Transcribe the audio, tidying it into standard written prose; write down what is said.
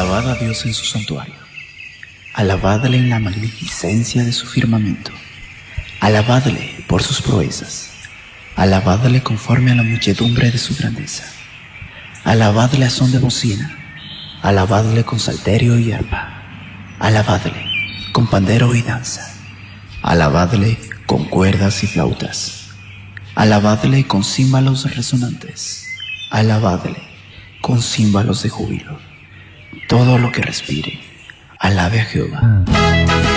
Alabad a Dios en su santuario, alabadle en la magnificencia de su firmamento, alabadle por sus proezas, alabadle conforme a la muchedumbre de su grandeza, alabadle a son de bocina, alabadle con salterio y arpa, alabadle con pandero y danza, alabadle con cuerdas y flautas, alabadle con címbalos resonantes, alabadle con címbalos de júbilo. Todo lo que respire, alabe a Jehová.